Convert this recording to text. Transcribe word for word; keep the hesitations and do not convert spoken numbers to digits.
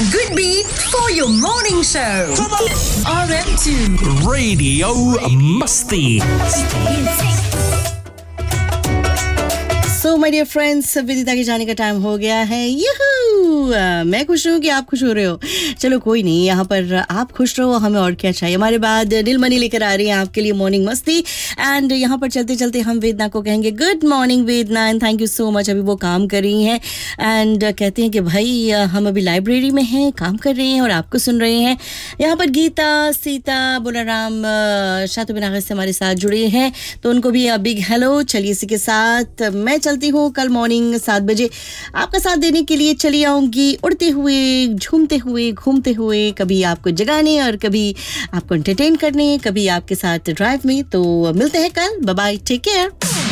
A good beat for your morning show. R M two Radio Musti. So my dear friends, विदिता के जाने का time हो गया है। यूहू! मैं खुश हूँ कि आप खुश हो रहे हो। चलो कोई नहीं, यहाँ पर आप खुश रहो, हमें और क्या चाहिए। हमारे बाद नीलमणि लेकर आ रही है आपके लिए मॉर्निंग मस्ती। एंड यहाँ पर चलते चलते हम वेदना को कहेंगे गुड मॉर्निंग वेदना, and thank you so much. अभी वो काम कर रही हैं एंड कहते हैं कि भाई हम अभी लाइब्रेरी में हैं, काम कर रहे हैं और आपको सुन रहे हैं। यहाँ पर गीता, सीता, बोलाराम, शातु बिनागत से हमारे साथ जुड़े हैं, तो उनको भी बिग हेलो। चलिए इसी के साथ मैं चलती हूँ कल मॉर्निंग सात बजे आपका साथ देने के लिए। चली आऊँगी उड़ते हुए, झूमते हुए, घूमते हुए, कभी आपको जगाने और कभी आपको एंटरटेन करने, कभी आपके साथ ड्राइव में। तो मिलते हैं कल। Bye bye, take care.